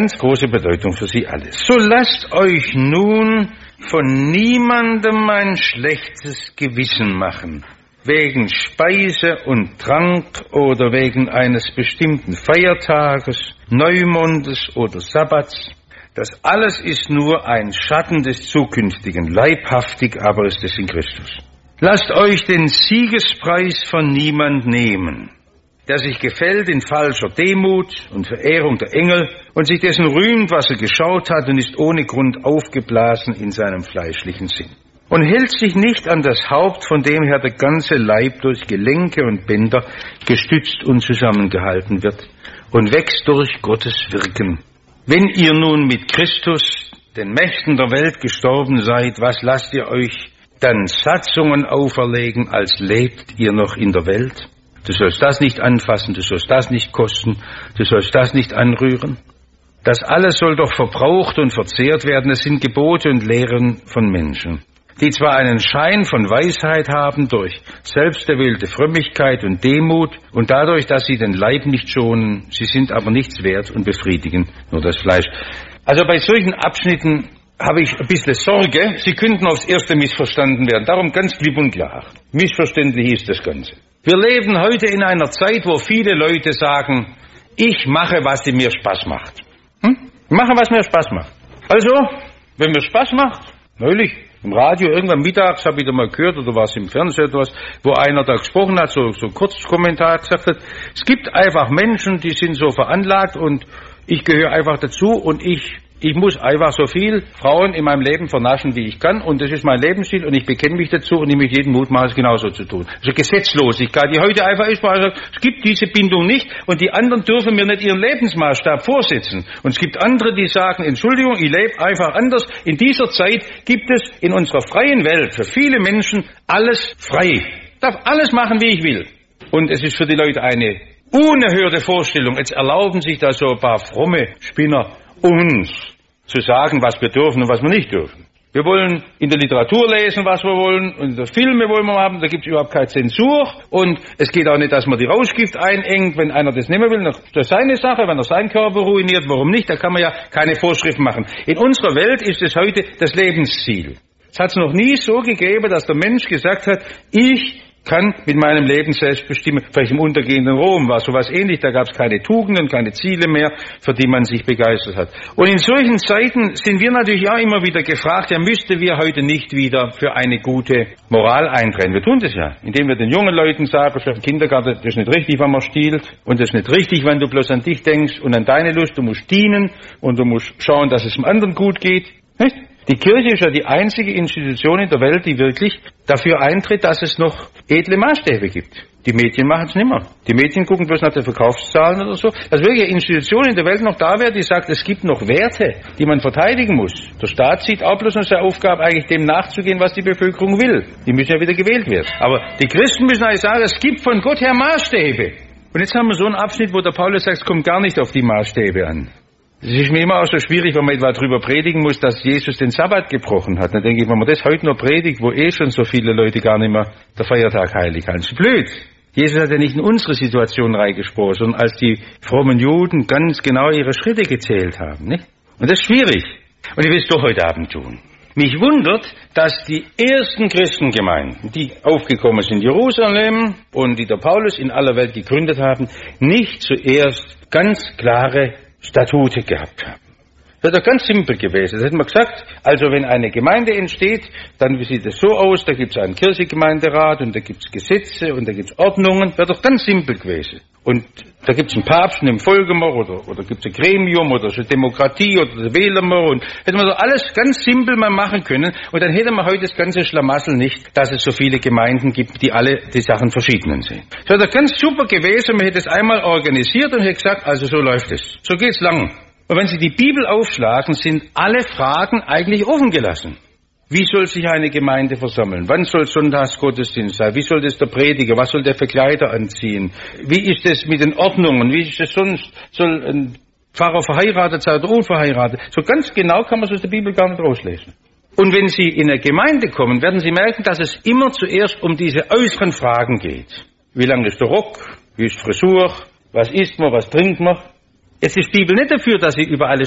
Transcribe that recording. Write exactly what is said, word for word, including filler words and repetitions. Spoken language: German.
ganz große Bedeutung für sie alle. So lasst euch nun von niemandem ein schlechtes Gewissen machen, wegen Speise und Trank oder wegen eines bestimmten Feiertages, Neumondes oder Sabbats. Das alles ist nur ein Schatten des Zukünftigen, leibhaftig aber ist es in Christus. Lasst euch den Siegespreis von niemand nehmen, der sich gefällt in falscher Demut und Verehrung der Engel und sich dessen rühmt, was er geschaut hat und ist ohne Grund aufgeblasen in seinem fleischlichen Sinn. Und hält sich nicht an das Haupt, von dem her der ganze Leib durch Gelenke und Bänder gestützt und zusammengehalten wird und wächst durch Gottes Wirken. Wenn ihr nun mit Christus, den Mächten der Welt, gestorben seid, was lasst ihr euch dann Satzungen auferlegen, als lebt ihr noch in der Welt? Du sollst das nicht anfassen, du sollst das nicht kosten, du sollst das nicht anrühren. Das alles soll doch verbraucht und verzehrt werden. Es sind Gebote und Lehren von Menschen, die zwar einen Schein von Weisheit haben durch selbsterwählte Frömmigkeit und Demut und dadurch, dass sie den Leib nicht schonen, sie sind aber nichts wert und befriedigen nur das Fleisch. Also bei solchen Abschnitten habe ich ein bisschen Sorge, sie könnten aufs Erste missverstanden werden. Darum ganz klipp und klar. Missverständlich ist das Ganze. Wir leben heute in einer Zeit, wo viele Leute sagen, ich mache, was mir Spaß macht. Hm? Ich mache, was mir Spaß macht. Also, wenn mir Spaß macht, neulich im Radio, irgendwann mittags, habe ich da mal gehört, oder war es im Fernsehen etwas, wo einer da gesprochen hat, so, so Kurzkommentar gesagt hat, es gibt einfach Menschen, die sind so veranlagt und ich gehöre einfach dazu und ich Ich muss einfach so viel Frauen in meinem Leben vernaschen, wie ich kann. Und das ist mein Lebensstil und ich bekenne mich dazu und ich möchte jeden Mut machen, es genauso zu tun. Also Gesetzlosigkeit, die heute einfach ist, weil es gibt diese Bindung nicht und die anderen dürfen mir nicht ihren Lebensmaßstab vorsetzen. Und es gibt andere, die sagen, Entschuldigung, ich lebe einfach anders. In dieser Zeit gibt es in unserer freien Welt für viele Menschen alles frei. Ich darf alles machen, wie ich will. Und es ist für die Leute eine unerhörte Vorstellung. Jetzt erlauben sich da so ein paar fromme Spinner, uns zu sagen, was wir dürfen und was wir nicht dürfen. Wir wollen in der Literatur lesen, was wir wollen, und in der Filme wollen wir haben, da gibt es überhaupt keine Zensur und es geht auch nicht, dass man die Rauschgift einengt, wenn einer das nicht mehr will, das ist seine Sache, wenn er seinen Körper ruiniert, warum nicht, da kann man ja keine Vorschriften machen. In unserer Welt ist es heute das Lebensziel. Es hat es noch nie so gegeben, dass der Mensch gesagt hat, ich kann mit meinem Leben selbst bestimmen. Vielleicht im untergehenden Rom war sowas ähnlich, da gab es keine Tugenden, keine Ziele mehr, für die man sich begeistert hat. Und in solchen Zeiten sind wir natürlich auch immer wieder gefragt, ja, müssten wir heute nicht wieder für eine gute Moral eintreten. Wir tun das ja, indem wir den jungen Leuten sagen, schon im Kindergarten, das ist nicht richtig, wenn man stiehlt, und das ist nicht richtig, wenn du bloß an dich denkst und an deine Lust, du musst dienen und du musst schauen, dass es dem anderen gut geht. Nicht? Die Kirche ist ja die einzige Institution in der Welt, die wirklich dafür eintritt, dass es noch edle Maßstäbe gibt. Die Medien machen es nicht mehr. Die Medien gucken bloß nach den Verkaufszahlen oder so. Dass wirklich eine Institution in der Welt noch da wäre, die sagt, es gibt noch Werte, die man verteidigen muss. Der Staat sieht auch bloß noch seine Aufgabe, eigentlich dem nachzugehen, was die Bevölkerung will. Die müssen ja wieder gewählt werden. Aber die Christen müssen eigentlich sagen, es gibt von Gott her Maßstäbe. Und jetzt haben wir so einen Abschnitt, wo der Paulus sagt, es kommt gar nicht auf die Maßstäbe an. Es ist mir immer auch so schwierig, wenn man etwa darüber predigen muss, dass Jesus den Sabbat gebrochen hat. Dann denke ich, wenn man das heute noch predigt, wo eh schon so viele Leute gar nicht mehr der Feiertag heilig halten. Das ist blöd. Jesus hat ja nicht in unsere Situation reingesprochen, sondern als die frommen Juden ganz genau ihre Schritte gezählt haben. Nicht? Und das ist schwierig. Und ich will es doch heute Abend tun. Mich wundert, dass die ersten Christengemeinden, die aufgekommen sind in Jerusalem und die der Paulus in aller Welt gegründet haben, nicht zuerst ganz klare Statute gehabt haben. Das ist doch ganz simpel gewesen. Das hätte man gesagt, also wenn eine Gemeinde entsteht, dann sieht es so aus, da gibt es einen Kirchengemeinderat und da gibt es Gesetze und da gibt es Ordnungen. Das wäre doch ganz simpel gewesen. Und da gibt es einen Papst und einen Folgemer oder, oder gibt es ein Gremium oder so Demokratie oder wählen wir und hätte man so alles ganz simpel mal machen können und dann hätte man heute das ganze Schlamassel nicht, dass es so viele Gemeinden gibt, die alle die Sachen verschiedenen sehen. Das wäre doch ganz super gewesen, man hätte es einmal organisiert und hätte gesagt, also so läuft es. So geht's lang. Und wenn Sie die Bibel aufschlagen, sind alle Fragen eigentlich offen gelassen. Wie soll sich eine Gemeinde versammeln? Wann soll Sonntagsgottesdienst sein? Wie soll das der Prediger? Was soll der für Kleider anziehen? Wie ist es mit den Ordnungen? Wie ist es sonst? Soll ein Pfarrer verheiratet sein oder unverheiratet? So ganz genau kann man es aus der Bibel gar nicht rauslesen. Und wenn Sie in eine Gemeinde kommen, werden Sie merken, dass es immer zuerst um diese äußeren Fragen geht. Wie lang ist der Rock? Wie ist die Frisur? Was isst man? Was trinkt man? Jetzt ist die Bibel nicht dafür, dass sie über alles